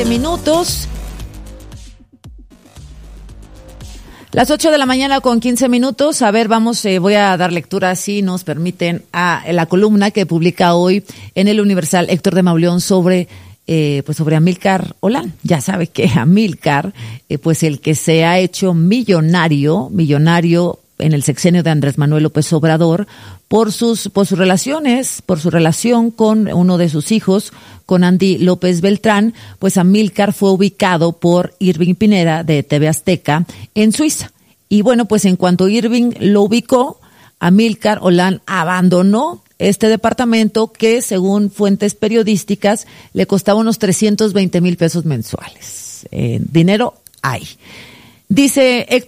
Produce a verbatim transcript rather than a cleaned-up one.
quince minutos. Las ocho de la mañana con quince minutos. A ver, vamos, eh, voy a dar lectura, si nos permiten, a la columna que publica hoy en el Universal Héctor de Mauleón sobre, eh, pues sobre Amílcar Olán. Ya sabe que Amílcar, eh, pues el que se ha hecho millonario, millonario en el sexenio de Andrés Manuel López Obrador, por sus, por sus relaciones, por su relación con uno de sus hijos, con Andy López Beltrán, pues Amílcar fue ubicado por Irving Pineda de T V Azteca en Suiza. Y bueno, pues en cuanto Irving lo ubicó, Amílcar Olán abandonó este departamento que, según fuentes periodísticas, le costaba unos trescientos veinte mil pesos mensuales. Eh, dinero hay. Dice Héctor